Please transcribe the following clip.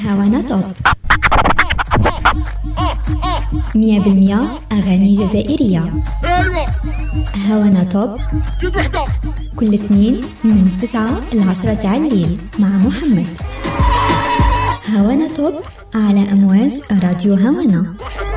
هوانا توب 100% أغاني جزائرية. هوانا توب كل اثنين من 9 إلى 10 تاع الليل مع محمد. هوانا توب على أمواج راديو هوانا.